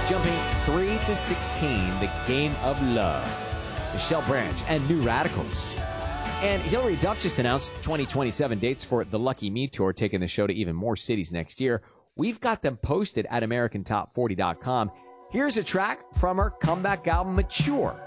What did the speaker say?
Jumping 3 to 16, The Game of Love. Michelle Branch and New Radicals. And Hilary Duff just announced 2027 dates for the Lucky Me Tour, taking the show to even more cities next year. We've got them posted at AmericanTop40.com. Here's a track from her comeback album, Mature.